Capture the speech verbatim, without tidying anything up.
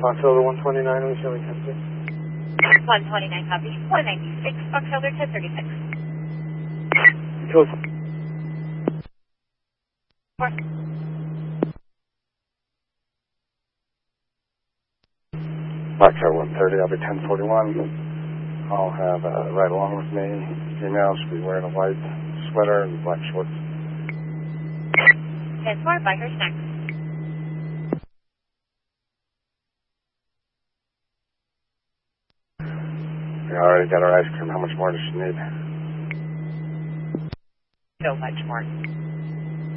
Fox Elder one twenty-nine, we showing ten six. one twenty-nine copy. one ninety-six, Fox Elder ten thirty-six. Close. Four. Fox Elder one thirty, I'll be ten forty-one. I'll have uh, right along with me. Female should be wearing a white sweater and black shorts. ten four, buy her snacks. We already got our ice cream. How much more does she need? So much more.